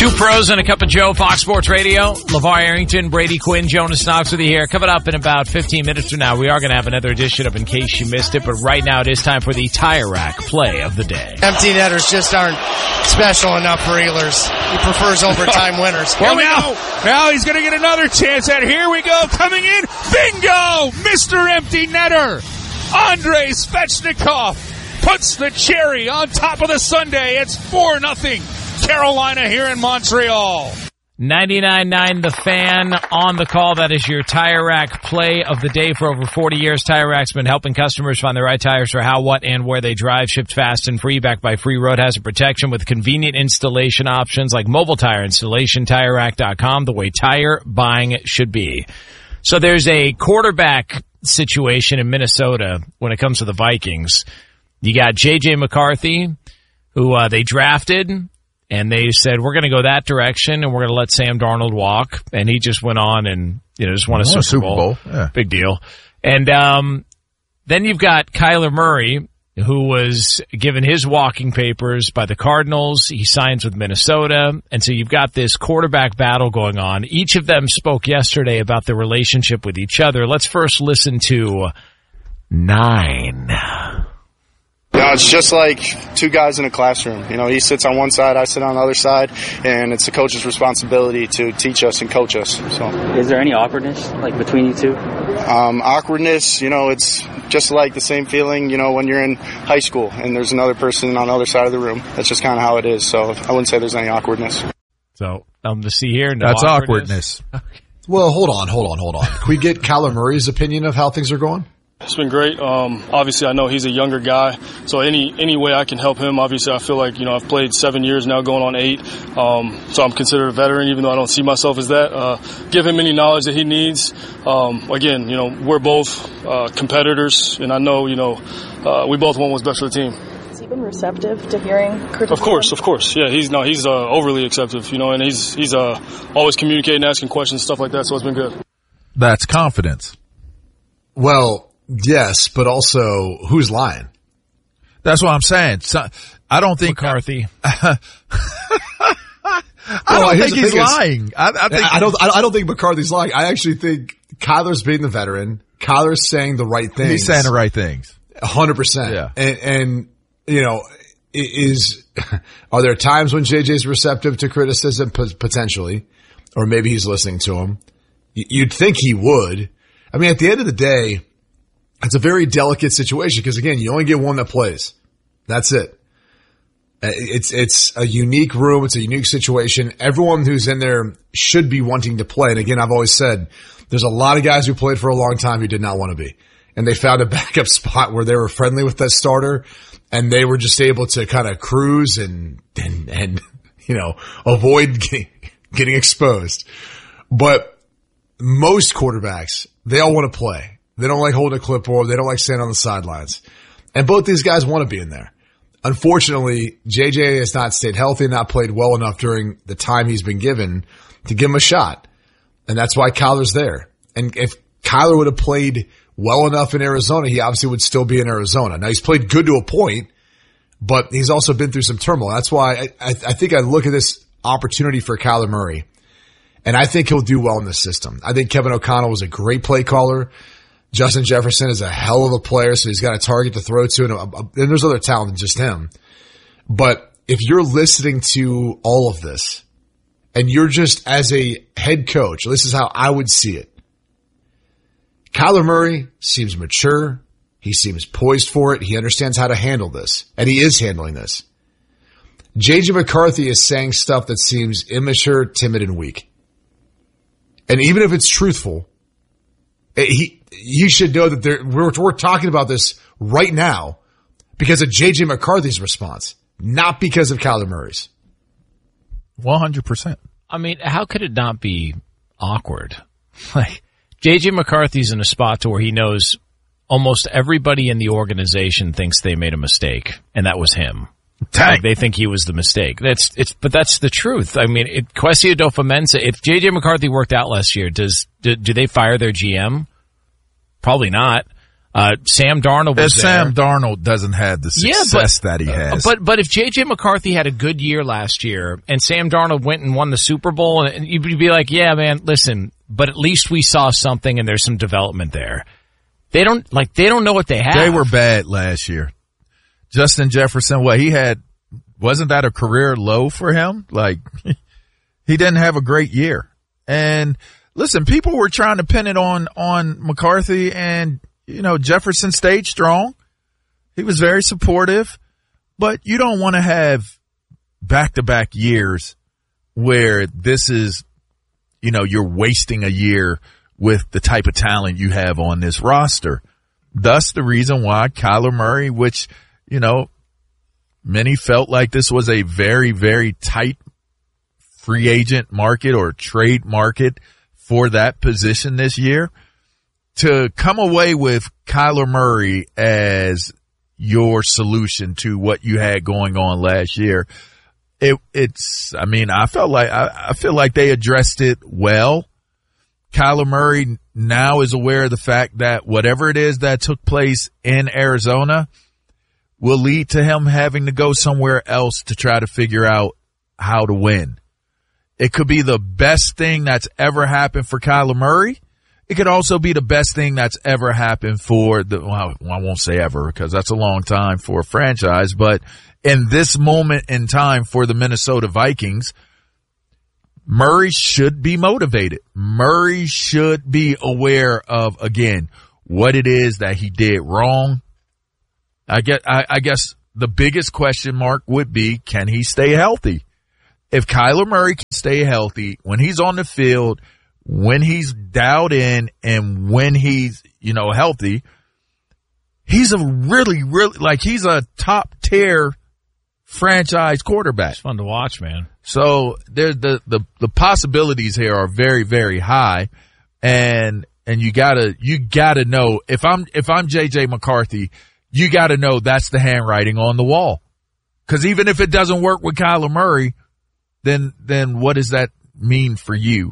Two pros and a cup of Joe, Fox Sports Radio. LeVar Arrington, Brady Quinn, Jonas Knox with you here. Coming up in about 15 minutes from now, we are going to have another edition of In Case You Missed It, but right now it is time for the Tire Rack play of the day. Empty netters just aren't special enough for Ehlers. He prefers overtime winners. Well, now he's going to get another chance at it. Here we go. Coming in. Bingo! Mr. Empty Netter. Andrei Svechnikov puts the cherry on top of the sundae. It's 4-0. Carolina here in Montreal. 99.9 The Fan on the call. That is your Tire Rack play of the day. For over 40 years, Tire Rack's been helping customers find the right tires for how, what, and where they drive. Shipped fast and free, backed by free road hazard protection with convenient installation options like mobile tire installation. TireRack.com, the way tire buying should be. So there's a quarterback situation in Minnesota when it comes to the Vikings. You got J.J. McCarthy, who they drafted. And they said, we're going to go that direction, and we're going to let Sam Darnold walk. And he just went on and, just won a Super Bowl. Yeah. Big deal. And then you've got Kyler Murray, who was given his walking papers by the Cardinals. He signs with Minnesota. And so you've got this quarterback battle going on. Each of them spoke yesterday about their relationship with each other. Let's first listen to 9. It's just like two guys in a classroom. He sits on one side, I sit on the other side, and it's the coach's responsibility to teach us and coach us. So, is there any awkwardness between you two? Awkwardness, it's just like the same feeling, when you're in high school and there's another person on the other side of the room. That's just kind of how it is. So I wouldn't say there's any awkwardness. So to see here, no that's awkwardness. Okay. Well, hold on. Can we get Kyler Murray's opinion of how things are going? It's been great. Obviously, I know he's a younger guy, so any way I can help him. Obviously, I feel like I've played 7 years now, going on 8. So I'm considered a veteran, even though I don't see myself as that. Give him any knowledge that he needs. Again, we're both competitors, and I know we both want what's best for the team. Has he been receptive to hearing criticism? Of course. Yeah, he's overly receptive, and he's always communicating, asking questions, stuff like that. So it's been good. That's confidence. Well, yes, but also, who's lying? That's what I'm saying. So, I don't think McCarthy. I don't think he's lying. I don't think McCarthy's lying. I actually think Kyler's being the veteran. Kyler's saying the right things. He's saying the right things. 100%. Yeah. And are there times when JJ's receptive to criticism? Potentially. Or maybe he's listening to him. You'd think he would. I mean, at the end of the day, it's a very delicate situation because, again, you only get one that plays. That's it. It's a unique room. It's a unique situation. Everyone who's in there should be wanting to play. And again, I've always said there's a lot of guys who played for a long time who did not want to be. And they found a backup spot where they were friendly with that starter and they were just able to kind of cruise and avoid getting exposed. But most quarterbacks, they all want to play. They don't like holding a clipboard. They don't like standing on the sidelines. And both these guys want to be in there. Unfortunately, JJ has not stayed healthy and not played well enough during the time he's been given to give him a shot. And that's why Kyler's there. And if Kyler would have played well enough in Arizona, he obviously would still be in Arizona. Now, he's played good to a point, but he's also been through some turmoil. That's why I think I look at this opportunity for Kyler Murray, and I think he'll do well in this system. I think Kevin O'Connell was a great play caller. Justin Jefferson is a hell of a player, so he's got a target to throw to, and there's other talent than just him. But if you're listening to all of this, and you're just as a head coach, this is how I would see it. Kyler Murray seems mature. He seems poised for it. He understands how to handle this, and he is handling this. J.J. McCarthy is saying stuff that seems immature, timid, and weak. And even if it's truthful, you should know that we're talking about this right now because of J.J. McCarthy's response, not because of Kyler Murray's. 100%. I mean, how could it not be awkward? Like, J.J. McCarthy's in a spot to where he knows almost everybody in the organization thinks they made a mistake, and that was him. Like, they think he was the mistake. But that's the truth. I mean, Kwesi Adofo-Mensah, if J.J. McCarthy worked out last year, do they fire their GM? Probably not. Sam Darnold was there. Sam Darnold doesn't have the success that he has. But if J.J. McCarthy had a good year last year and Sam Darnold went and won the Super Bowl, and you'd be like, yeah, man, listen, but at least we saw something and there's some development there. They don't know what they have. They were bad last year. Justin Jefferson, wasn't that a career low for him? Like, he didn't have a great year. And listen, people were trying to pin it on McCarthy, and, Jefferson stayed strong. He was very supportive, but you don't want to have back-to-back years where this is, you're wasting a year with the type of talent you have on this roster. Thus the reason why Kyler Murray, which, many felt like this was a very, very tight free agent market or trade market for that position this year, to come away with Kyler Murray as your solution to what you had going on last year. I feel like they addressed it well. Kyler Murray now is aware of the fact that whatever it is that took place in Arizona will lead to him having to go somewhere else to try to figure out how to win. It could be the best thing that's ever happened for Kyler Murray. It could also be the best thing that's ever happened for I won't say ever because that's a long time for a franchise, but in this moment in time for the Minnesota Vikings, Murray should be motivated. Murray should be aware of, again, what it is that he did wrong. I guess the biggest question mark would be, can he stay healthy? If Kyler Murray can stay healthy when he's on the field, when he's dialed in, and when he's, healthy, he's a really, really, he's a top tier franchise quarterback. It's fun to watch, man. So there's the possibilities here are very, very high, and you gotta know, if I'm JJ McCarthy, you gotta know that's the handwriting on the wall. Cause even if it doesn't work with Kyler Murray, then what does that mean for you?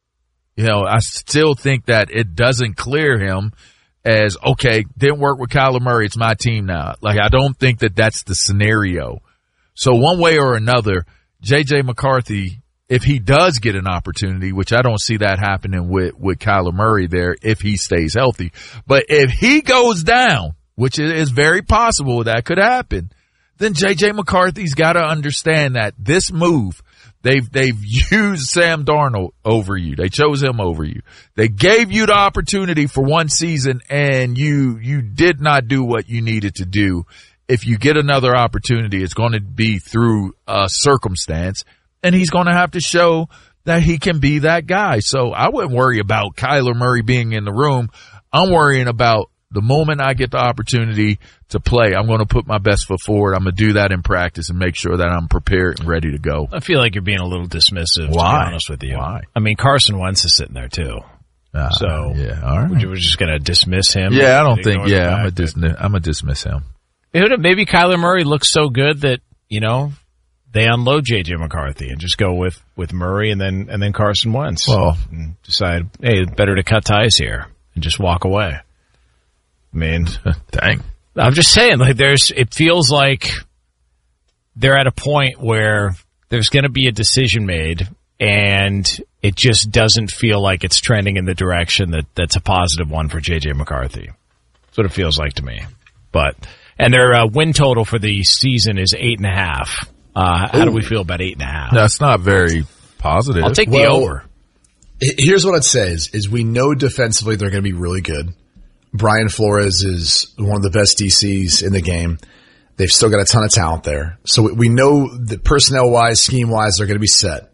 I still think that it doesn't clear him as, okay, didn't work with Kyler Murray, it's my team now. I don't think that that's the scenario. So one way or another, J.J. McCarthy, if he does get an opportunity, which I don't see that happening with Kyler Murray there if he stays healthy, but if he goes down, which is very possible that could happen, then J.J. McCarthy's got to understand that this move, they've used Sam Darnold over you. They chose him over you. They gave you the opportunity for one season, and you did not do what you needed to do. If you get another opportunity, it's going to be through a circumstance, and he's going to have to show that he can be that guy. So I wouldn't worry about Kyler Murray being in the room. I'm worrying about the moment I get the opportunity to play, I'm going to put my best foot forward. I'm going to do that in practice and make sure that I'm prepared and ready to go. I feel like you're being a little dismissive, Why? to be honest with you. Why? I mean, Carson Wentz is sitting there, too. So, yeah, all right. We're just going to dismiss him? Yeah, I don't think, I'm going to dismiss him. Maybe Kyler Murray looks so good that, they unload J.J. McCarthy and just go with Murray and then Carson Wentz. Well, and decide, hey, better to cut ties here and just walk away. I mean, dang. I'm just saying, it feels like they're at a point where there's going to be a decision made, and it just doesn't feel like it's trending in the direction that's a positive one for J.J. McCarthy. That's what it feels like to me. And their win total for the season is 8.5. How do we feel about 8.5? That's not very positive. I'll take the over. Here's what I'd say is we know defensively they're going to be really good. Brian Flores is one of the best DCs in the game. They've still got a ton of talent there. So we know that personnel-wise, scheme-wise, they're going to be set.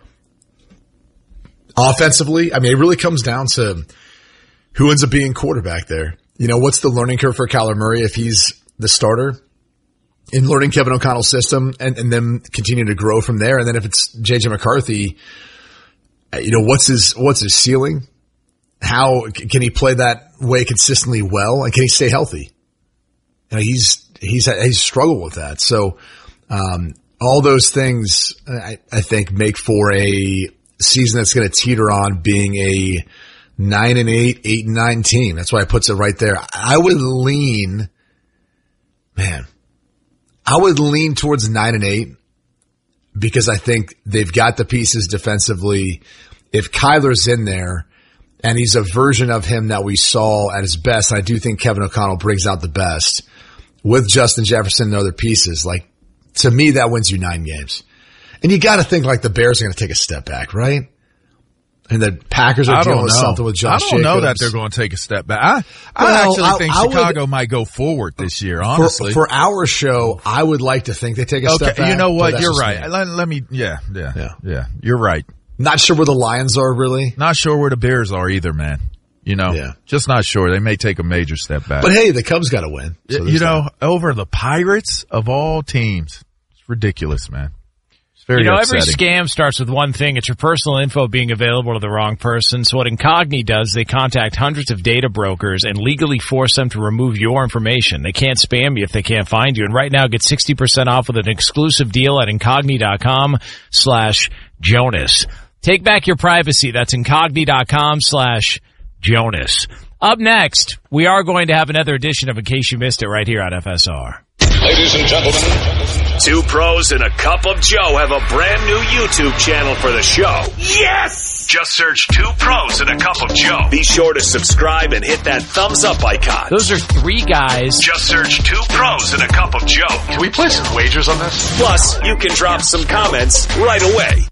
Offensively, I mean, it really comes down to who ends up being quarterback there. What's the learning curve for Kyler Murray if he's the starter in learning Kevin O'Connell's system and then continue to grow from there? And then if it's J.J. McCarthy, what's his ceiling? How can he play that way consistently well, and can he stay healthy? He's struggled with that. So all those things I think make for a season that's going to teeter on being a 9-8, 8-9 team. That's why it puts it right there. I would lean towards 9-8 because I think they've got the pieces defensively. If Kyler's in there and he's a version of him that we saw at his best, I do think Kevin O'Connell brings out the best with Justin Jefferson and other pieces. Like, to me, that wins you 9 games. And you got to think like the Bears are going to take a step back, right? And the Packers are dealing with something with Josh Jacobs. I don't know that they're going to take a step back. I actually think Chicago might go forward this year, honestly. For our show, I would like to think they take a step back. You know what? You're right. Let me, yeah. You're right. Not sure where the Lions are, really. Not sure where the Bears are either, man. Just not sure. They may take a major step back. But hey, the Cubs got to win. So over the Pirates of all teams. It's ridiculous, man. Very every scam starts with one thing. It's your personal info being available to the wrong person. So what Incogni does, they contact hundreds of data brokers and legally force them to remove your information. They can't spam you if they can't find you. And right now, get 60% off with an exclusive deal at Incogni.com/Jonas. Take back your privacy. That's Incogni.com/Jonas. Up next, we are going to have another edition of In Case You Missed It right here on FSR. Ladies and gentlemen, 2 pros and a cup of Joe have a brand new YouTube channel for the show. Yes! Just search 2 pros and a cup of Joe. Be sure to subscribe and hit that thumbs up icon. Those are 3 guys. Just search 2 pros and a cup of Joe. Can we play some wagers on this? Plus, you can drop some comments right away.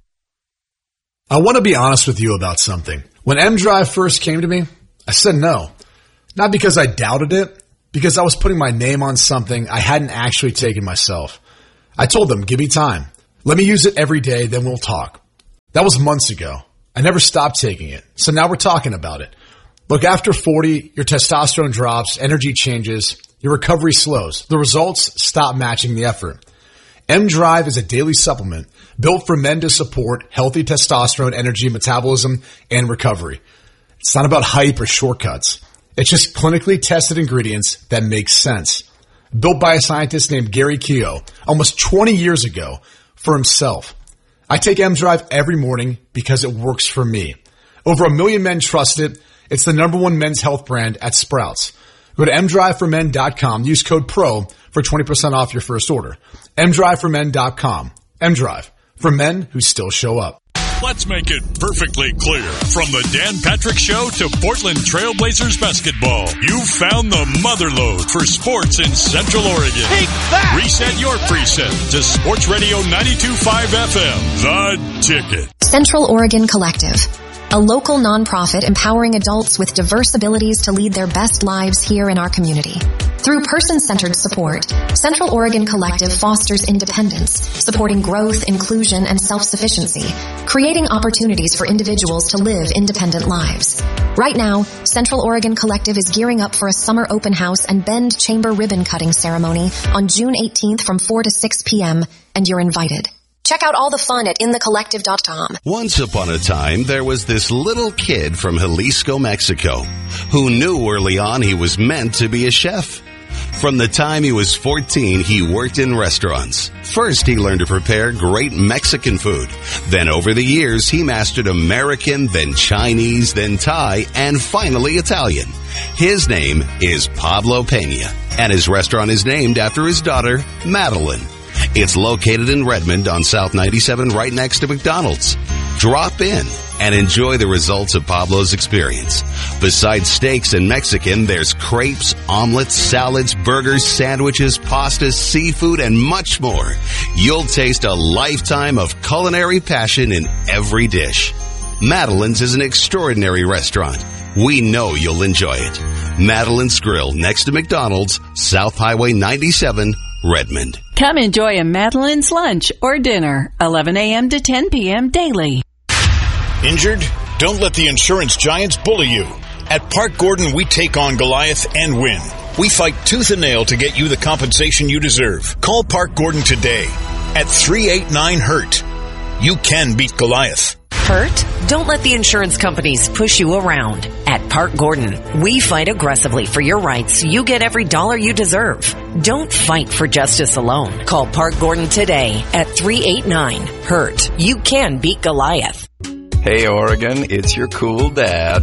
I want to be honest with you about something. When M-Drive first came to me, I said no. Not because I doubted it, because I was putting my name on something I hadn't actually taken myself. I told them, give me time. Let me use it every day, then we'll talk. That was months ago. I never stopped taking it. So now we're talking about it. Look, after 40, your testosterone drops, energy changes, your recovery slows. The results stop matching the effort. M-Drive is a daily supplement built for men to support healthy testosterone, energy, metabolism, and recovery. It's not about hype or shortcuts. It's just clinically tested ingredients that make sense. Built by a scientist named Gary Keogh almost 20 years ago for himself. I take M-Drive every morning because it works for me. Over 1 million men trust it. It's the #1 men's health brand at Sprouts. Go to mdriveformen.com. Use code PRO for 20% off your first order. mdriveformen.com. M-Drive, for men who still show up. Let's make it perfectly clear. From the Dan Patrick Show to Portland Trailblazers basketball, you've found the motherlode for sports in Central Oregon. Take that! Reset your preset to Sports Radio 92.5 FM. The Ticket. Central Oregon Collective, a local nonprofit empowering adults with diverse abilities to lead their best lives here in our community. Through person-centered support, Central Oregon Collective fosters independence, supporting growth, inclusion, and self-sufficiency, creating opportunities for individuals to live independent lives. Right now, Central Oregon Collective is gearing up for a summer open house and Bend Chamber ribbon cutting ceremony on June 18th from 4 to 6 p.m., and you're invited. Check out all the fun at inthecollective.com. Once upon a time, there was this little kid from Jalisco, Mexico, who knew early on he was meant to be a chef. From the time he was 14, he worked in restaurants. First, he learned to prepare great Mexican food. Then over the years, he mastered American, then Chinese, then Thai, and finally Italian. His name is Pablo Pena, and his restaurant is named after his daughter, Madeline. It's located in Redmond on South 97 right next to McDonald's. Drop in and enjoy the results of Pablo's experience. Besides steaks and Mexican, there's crepes, omelets, salads, burgers, sandwiches, pastas, seafood, and much more. You'll taste a lifetime of culinary passion in every dish. Madeline's is an extraordinary restaurant. We know you'll enjoy it. Madeline's Grill next to McDonald's, South Highway 97, Redmond. Come enjoy a Madeline's lunch or dinner, 11 a.m. to 10 p.m. daily. Injured? Don't let the insurance giants bully you. At Park Gordon, we take on Goliath and win. We fight tooth and nail to get you the compensation you deserve. Call Park Gordon today at 389-HURT. You can beat Goliath. Hurt? Don't let the insurance companies push you around. At Park Gordon, we fight aggressively for your rights so you get every dollar you deserve. Don't fight for justice alone. Call Park Gordon today at 389-HURT. You can beat Goliath. Hey Oregon, it's your cool dad.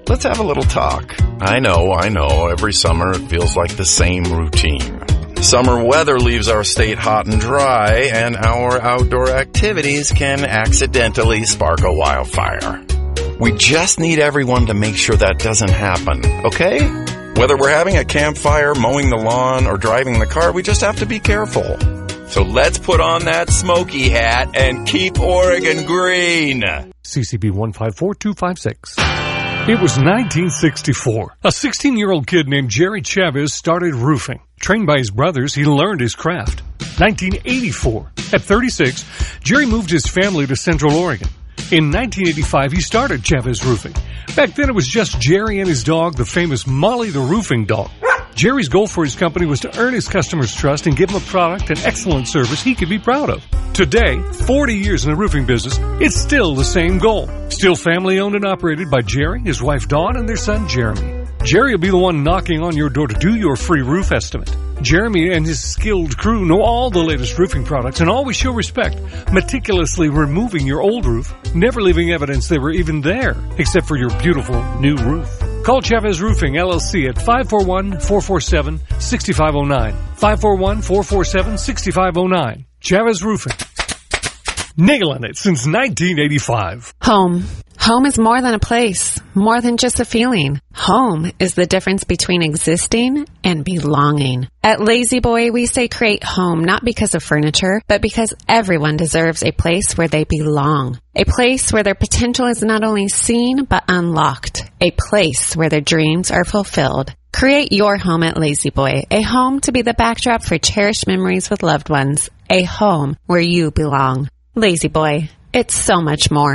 let's have a little talk. I know. Every summer it feels like the same routine. Summer weather leaves our state hot and dry, and our outdoor activities can accidentally spark a wildfire. We just need everyone to make sure that doesn't happen, okay? Whether we're having a campfire, mowing the lawn, or driving the car, we just have to be careful. So let's put on that smoky hat and keep Oregon green. CCB 154256. It was 1964. A 16-year-old kid named Jerry Chavez started roofing. Trained by his brothers, he learned his craft. 1984. At 36, Jerry moved his family to Central Oregon. In 1985, he started Chavez Roofing. Back then, it was just Jerry and his dog, the famous Molly the Roofing Dog. Jerry's goal for his company was to earn his customers' trust and give them a product and excellent service he could be proud of. Today, 40 years in the roofing business, it's still the same goal. Still family owned and operated by Jerry, his wife Dawn, and their son Jeremy. Jerry will be the one knocking on your door to do your free roof estimate. Jeremy and his skilled crew know all the latest roofing products and always show respect, meticulously removing your old roof, never leaving evidence they were even there, except for your beautiful new roof. Call Chavez Roofing, LLC at 541-447-6509. 541-447-6509. Chavez Roofing. Nailing it since 1985. Home. Home is more than a place, more than just a feeling. Home is the difference between existing and belonging. At Lazy Boy, we say create home not because of furniture, but because everyone deserves a place where they belong. A place where their potential is not only seen, but unlocked. A place where their dreams are fulfilled. Create your home at Lazy Boy, a home to be the backdrop for cherished memories with loved ones. A home where you belong. Lazy Boy, it's so much more.